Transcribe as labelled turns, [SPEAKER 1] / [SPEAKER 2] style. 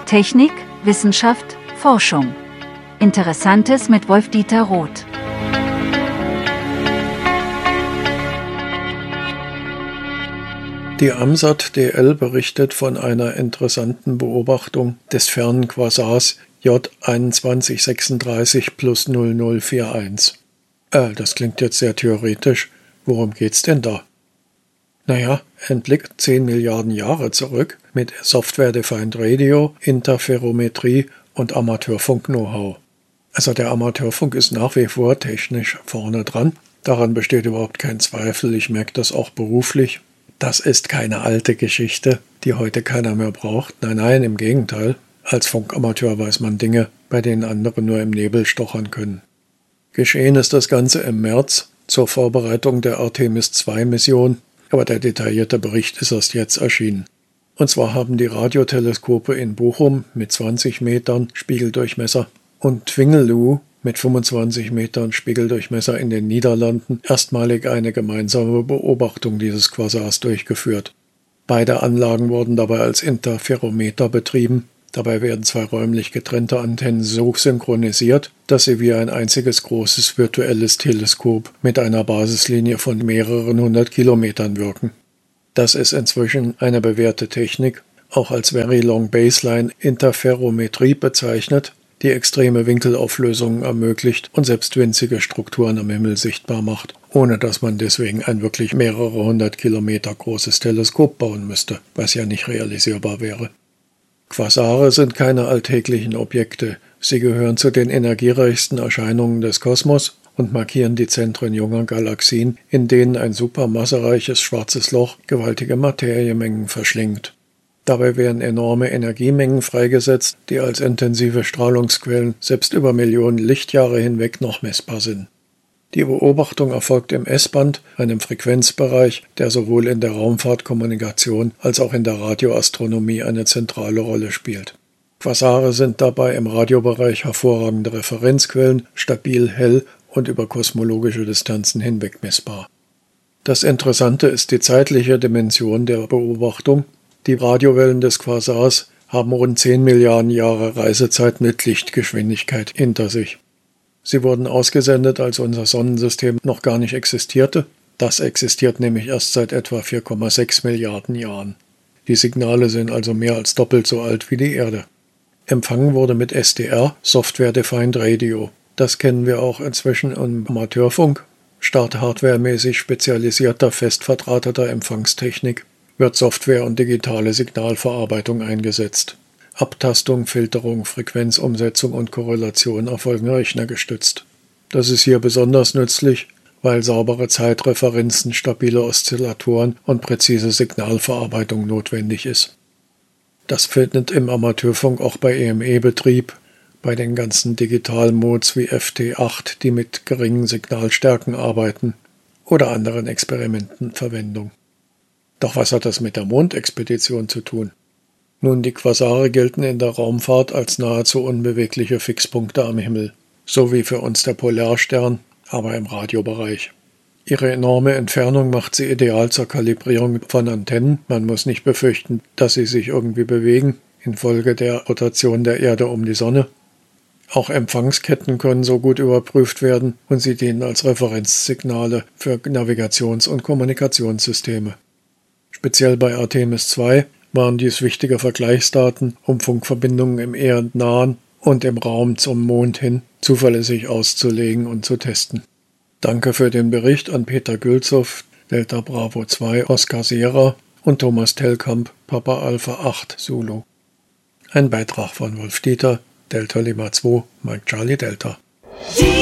[SPEAKER 1] Technik, Wissenschaft, Forschung. Interessantes mit Wolf-Dieter Roth.
[SPEAKER 2] Die AMSAT DL berichtet von einer interessanten Beobachtung des fernen Quasars J2136 plus 0041. Das klingt jetzt sehr theoretisch. Worum geht's denn da? Naja, ein Blick 10 Milliarden Jahre zurück mit Software-Defined Radio, Interferometrie und Amateurfunk-Know-how. Also der Amateurfunk ist nach wie vor technisch vorne dran. Daran besteht überhaupt kein Zweifel. Ich merke das auch beruflich. Das ist keine alte Geschichte, die heute keiner mehr braucht. Nein, im Gegenteil. Als Funkamateur weiß man Dinge, bei denen andere nur im Nebel stochern können. Geschehen ist das Ganze im März zur Vorbereitung der Artemis-II-Mission, aber der detaillierte Bericht ist erst jetzt erschienen. Und zwar haben die Radioteleskope in Bochum mit 20 Metern Spiegeldurchmesser und Twingeloo mit 25 Metern Spiegeldurchmesser in den Niederlanden erstmalig eine gemeinsame Beobachtung dieses Quasars durchgeführt. Beide Anlagen wurden dabei als Interferometer betrieben. Dabei werden zwei räumlich getrennte Antennen so synchronisiert, dass sie wie ein einziges großes virtuelles Teleskop mit einer Basislinie von mehreren 100 Kilometern wirken. Das ist inzwischen eine bewährte Technik, auch als Very Long Baseline Interferometrie bezeichnet, die extreme Winkelauflösungen ermöglicht und selbst winzige Strukturen am Himmel sichtbar macht, ohne dass man deswegen ein wirklich mehrere 100 Kilometer großes Teleskop bauen müsste, was ja nicht realisierbar wäre. Quasare sind keine alltäglichen Objekte. Sie gehören zu den energiereichsten Erscheinungen des Kosmos und markieren die Zentren junger Galaxien, in denen ein supermassereiches schwarzes Loch gewaltige Materiemengen verschlingt. Dabei werden enorme Energiemengen freigesetzt, die als intensive Strahlungsquellen selbst über Millionen Lichtjahre hinweg noch messbar sind. Die Beobachtung erfolgt im S-Band, einem Frequenzbereich, der sowohl in der Raumfahrtkommunikation als auch in der Radioastronomie eine zentrale Rolle spielt. Quasare sind dabei im Radiobereich hervorragende Referenzquellen, stabil hell und über kosmologische Distanzen hinweg messbar. Das Interessante ist die zeitliche Dimension der Beobachtung. Die Radiowellen des Quasars haben rund 10 Milliarden Jahre Reisezeit mit Lichtgeschwindigkeit hinter sich. Sie wurden ausgesendet, als unser Sonnensystem noch gar nicht existierte. Das existiert nämlich erst seit etwa 4,6 Milliarden Jahren. Die Signale sind also mehr als doppelt so alt wie die Erde. Empfangen wurde mit SDR, Software Defined Radio. Das kennen wir auch inzwischen im Amateurfunk. Statt hardwaremäßig spezialisierter, festverdrahteter Empfangstechnik wird Software und digitale Signalverarbeitung eingesetzt. Abtastung, Filterung, Frequenzumsetzung und Korrelation erfolgen rechnergestützt. Das ist hier besonders nützlich, weil saubere Zeitreferenzen, stabile Oszillatoren und präzise Signalverarbeitung notwendig ist. Das findet im Amateurfunk auch bei EME-Betrieb, bei den ganzen Digital-Modes wie FT8, die mit geringen Signalstärken arbeiten, oder anderen Experimenten Verwendung. Doch was hat das mit der Mondexpedition zu tun? Nun, die Quasare gelten in der Raumfahrt als nahezu unbewegliche Fixpunkte am Himmel, so wie für uns der Polarstern, aber im Radiobereich. Ihre enorme Entfernung macht sie ideal zur Kalibrierung von Antennen. Man muss nicht befürchten, dass sie sich irgendwie bewegen, infolge der Rotation der Erde um die Sonne. Auch Empfangsketten können so gut überprüft werden und sie dienen als Referenzsignale für Navigations- und Kommunikationssysteme. Speziell bei Artemis II waren dies wichtige Vergleichsdaten, um Funkverbindungen im eher nahen und im Raum zum Mond hin zuverlässig auszulegen und zu testen. Danke für den Bericht an Peter Gülzow, Delta Bravo 2 Oscar Sierra und Thomas Tellkamp, Papa Alpha 8 Zulu. Ein Beitrag von Wolf-Dieter, Delta Lima 2, Mike Charlie Delta.